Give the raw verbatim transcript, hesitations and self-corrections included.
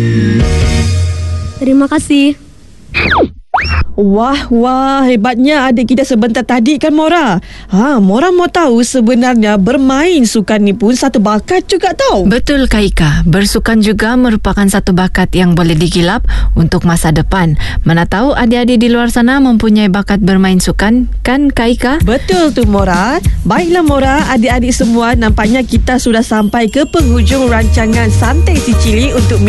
Terima kasih. Wah, wah, hebatnya adik kita sebentar tadi kan, Mora. Ha, Mora mau tahu sebenarnya bermain sukan ni pun satu bakat juga tau. Betul, Kak Ika. Bersukan juga merupakan satu bakat yang boleh digilap untuk masa depan. Mana tahu adik-adik di luar sana mempunyai bakat bermain sukan, kan Kak Ika? Betul tu, Mora. Baiklah, Mora, adik-adik semua, nampaknya kita sudah sampai ke penghujung rancangan Santai si Cili untuk